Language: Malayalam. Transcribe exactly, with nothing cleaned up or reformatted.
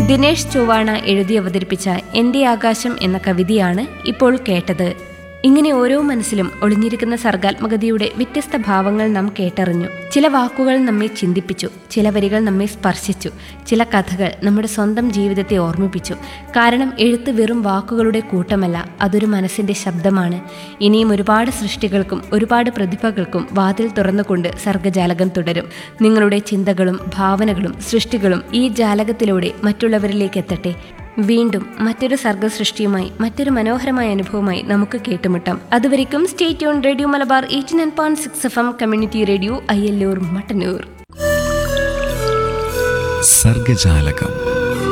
ദിനേഷ് ചൊവ്വാണ എഴുതി അവതരിപ്പിച്ച എൻ്റെ ആകാശം എന്ന കവിതയാണ് ഇപ്പോൾ കേട്ടത്. ഇങ്ങനെ ഓരോ മനസ്സിലും ഒളിഞ്ഞിരിക്കുന്ന സർഗാത്മകതയുടെ വ്യത്യസ്ത ഭാവങ്ങൾ നാം കേട്ടറിഞ്ഞു. ചില വാക്കുകൾ നമ്മെ ചിന്തിപ്പിച്ചു, ചില വരികൾ നമ്മെ സ്പർശിച്ചു, ചില കഥകൾ നമ്മുടെ സ്വന്തം ജീവിതത്തെ ഓർമ്മിപ്പിച്ചു. കാരണം എഴുത്ത് വെറും വാക്കുകളുടെ കൂട്ടമല്ല, അതൊരു മനസ്സിന്റെ ശബ്ദമാണ്. ഇനിയും ഒരുപാട് സൃഷ്ടികൾക്കും ഒരുപാട് പ്രതിഭകൾക്കും വാതിൽ തുറന്നുകൊണ്ട് സർഗജാലകം തുടരും. നിങ്ങളുടെ ചിന്തകളും ഭാവനകളും സൃഷ്ടികളും ഈ ജാലകത്തിലൂടെ മറ്റുള്ളവരിലേക്ക് എത്തട്ടെ. വീണ്ടും മറ്റൊരു സർഗസൃഷ്ടിയുമായി മറ്റൊരു മനോഹരമായ അനുഭവമായി നമുക്ക് കേട്ടുമുട്ടാം. അതുവരെയ്ക്കും stay tune. Radio Malabar eighty nine point six F M community radio, Ayyallur, Mattannur. സർഗജാലകം.